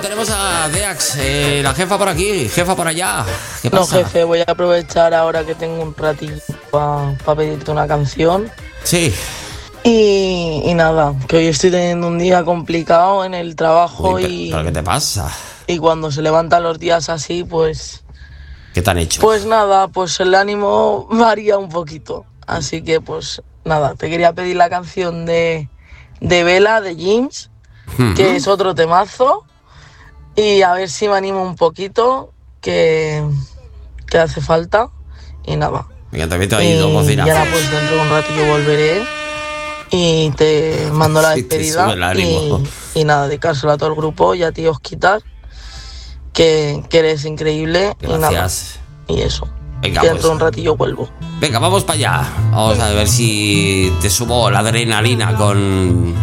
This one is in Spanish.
Tenemos a Deax, la jefa por aquí, jefa por allá. ¿Qué No, pasa? jefe, voy a aprovechar ahora que tengo un ratillo para pedirte una canción. Sí. Y nada, que hoy estoy teniendo un día complicado en el trabajo. Uy, ¿pero qué te pasa? Y cuando se levantan los días así, pues ¿Qué te han hecho? pues nada, pues el ánimo varía un poquito. Así que pues nada, te quería pedir la canción de Vela, de James, que es otro temazo. Y a ver si me animo un poquito, que hace falta. Y nada. Venga, te meto ahí dos Y bocinazos. ahora pues dentro de un ratillo volveré y te mando la Sí, te despedida. sube el ánimo. Y nada, dedicárselo a todo el grupo y a ti, Osquitar, que eres increíble. Gracias. Y nada, y eso. Venga, Que dentro de pues. un ratillo vuelvo. Venga, vamos para allá. Vamos a ver si te subo la adrenalina con